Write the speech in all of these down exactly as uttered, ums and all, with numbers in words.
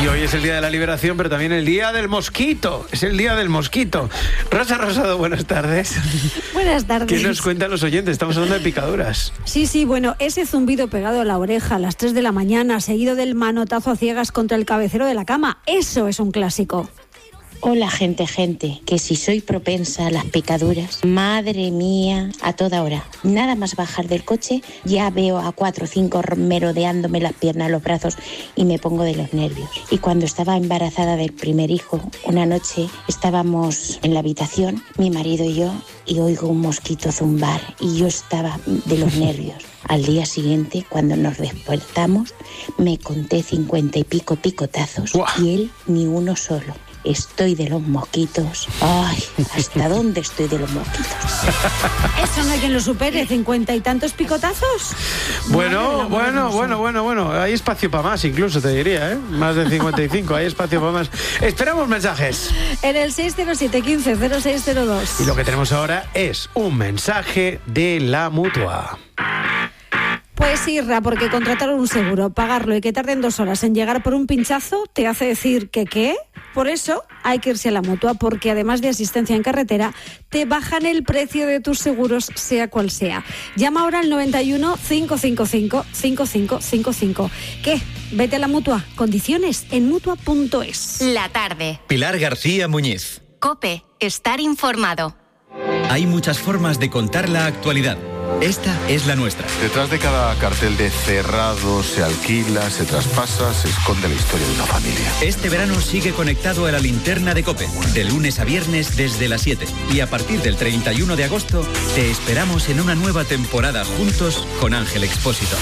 Y hoy es el día de la liberación, pero también el día del mosquito. Es el día del mosquito. Rosa Rosado, buenas tardes. Buenas tardes. ¿Qué nos cuentan los oyentes? Estamos hablando de picaduras. Sí, sí, bueno, ese zumbido pegado a la oreja a las tres de la mañana, seguido del manotazo a ciegas contra el cabecero de la cama, eso es un clásico. Hola gente, gente, que si soy propensa a las picaduras, madre mía, a toda hora. Nada más bajar del coche, ya veo a cuatro o cinco merodeándome las piernas, los brazos y me pongo de los nervios. Y cuando estaba embarazada del primer hijo, una noche estábamos en la habitación, mi marido y yo, y oigo un mosquito zumbar y yo estaba de los nervios. Al día siguiente, cuando nos despertamos, me conté cincuenta y pico picotazos. ¡Buah! Y él ni uno solo. Estoy de los mosquitos. Ay, ¿hasta dónde estoy de los mosquitos? Eso no hay quien lo supere, cincuenta y tantos picotazos. Bueno, bueno, bueno, bueno, bueno. Hay espacio para más incluso, te diría, ¿eh? Más de cincuenta y cinco, hay espacio para más. Esperamos mensajes. En el seis cero siete, quince, cero seis cero dos. Y lo que tenemos ahora es un mensaje de la Mutua. Pues Irra, porque contratar un seguro, pagarlo y que tarden dos horas en llegar por un pinchazo, te hace decir que ¿qué? Por eso hay que irse a la Mutua, porque además de asistencia en carretera, te bajan el precio de tus seguros, sea cual sea. Llama ahora al noventa y uno, cinco cinco cinco, cinco cinco cinco cinco. ¿Qué? Vete a la Mutua. Condiciones en mutua punto es. La tarde. Pilar García Muñiz. COPE. Estar informado. Hay muchas formas de contar la actualidad. Esta es la nuestra. Detrás de cada cartel de cerrado, se alquila, se traspasa, se esconde la historia de una familia. Este verano sigue conectado a la linterna de COPE, de lunes a viernes desde las siete. Y a partir del treinta y uno de agosto, te esperamos en una nueva temporada juntos con Ángel Expósito.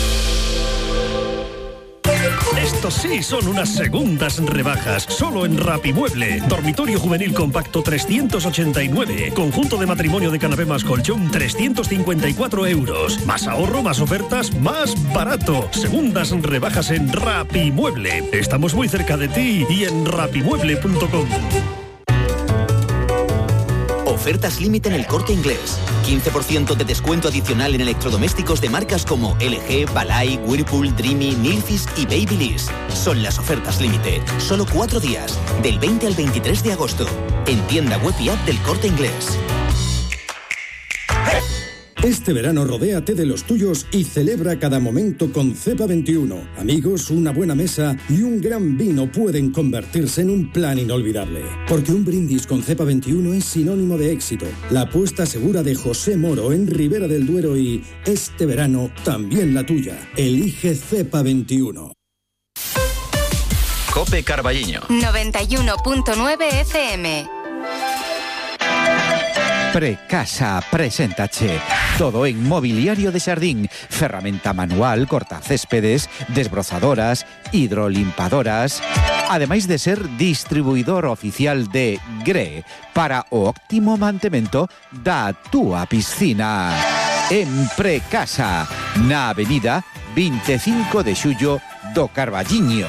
Estos sí son unas segundas rebajas, solo en Rapimueble. Dormitorio juvenil compacto trescientos ochenta y nueve. Conjunto de matrimonio de canapé más colchón trescientos cincuenta y cuatro euros. Más ahorro, más ofertas, más barato. Segundas rebajas en Rapimueble. Estamos muy cerca de ti y en rapimueble punto com. Ofertas límite en El Corte Inglés. quince por ciento de descuento adicional en electrodomésticos de marcas como L G, Balay, Whirlpool, Dreamy, Nilfisk y Babyliss. Son las ofertas límite. Solo cuatro días, del veinte al veintitrés de agosto. En tienda web y app del Corte Inglés. Este verano rodéate de los tuyos y celebra cada momento con Cepa veintiuno. Amigos, una buena mesa y un gran vino pueden convertirse en un plan inolvidable. Porque un brindis con Cepa veintiuno es sinónimo de éxito. La apuesta segura de José Moro en Ribera del Duero y este verano también la tuya. Elige Cepa veintiuno. COPE Carballiño. noventa y uno punto nueve F M. Precasa preséntache todo en mobiliario de xardín, ferramenta manual, cortacéspedes, desbrozadoras, hidrolimpadoras, ademais de ser distribuidor oficial de G R E para o óptimo mantemento da túa piscina. En Precasa, na avenida veinticinco de xullo do Carballiño.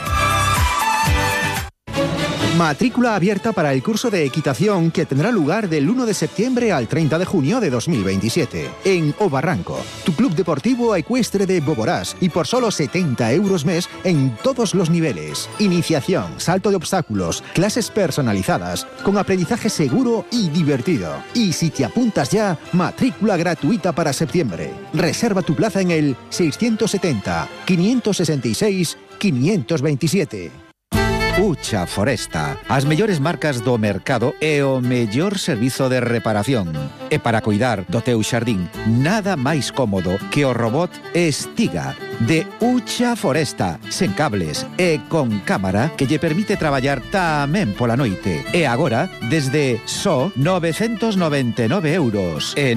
Matrícula abierta para el curso de equitación que tendrá lugar del uno de septiembre al treinta de junio de dos mil veintisiete. En O Barranco, tu club deportivo ecuestre de Boborás y por solo setenta euros mes en todos los niveles. Iniciación, salto de obstáculos, clases personalizadas, con aprendizaje seguro y divertido. Y si te apuntas ya, matrícula gratuita para septiembre. Reserva tu plaza en el seiscientos setenta, quinientos sesenta y seis, quinientos veintisiete. Ucha Foresta, as mellores marcas do mercado e o mellor servizo de reparación. E para cuidar do teu xardín, nada máis cómodo que o robot Estiga de Ucha Foresta, sen cables e con cámara que lle permite traballar tamén pola noite. E agora, desde só novecentos noventa e nove euros. E